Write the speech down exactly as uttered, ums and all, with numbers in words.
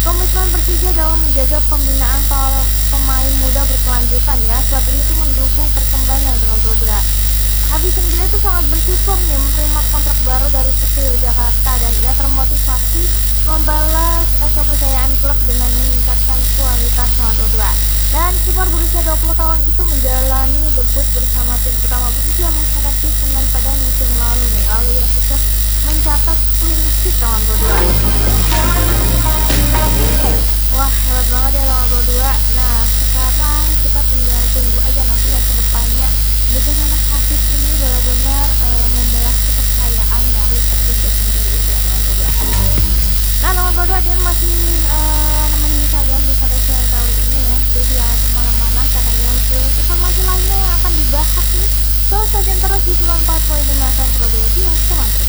Komitmen Persija dalam menjaga pembinaan para pemain muda berkelanjutan ya. Klub ini tuh mendukung perkembangan teman Brodua. Hafiz sendiri tuh sangat bersyukur nih menerima kontrak baru dari Persija Jakarta dan ia termotivasi membalas eh, kepercayaan klub dengan meningkatkan kualitas teman Brodua. Dan kiper berusia dua puluh tahun itu menjalani debut bersama tim utama Persija menghadapi Semen Padang musim lalu nih. Lalu ia sukses mencatat clean sheet teman Brodua. Wah, hebat banget ya teman berdua. Nah, sekarang kita tinggal tunggu aja nanti ya ke depannya bagaimana Hafiz ini benar-benar eh, membalas kepercayaan dari Persija sendiri itu ya teman berdua. Nah, teman berdua dia masih eh, nemenin kalian di Santai Siang kali ini ya. Jadi jangan kemana-mana karena ini masih banyak informasi lainnya yang akan dibahas nih. So, sajian terus di sembilan puluh empat koma lima F M Pro dua Jiwa. Teman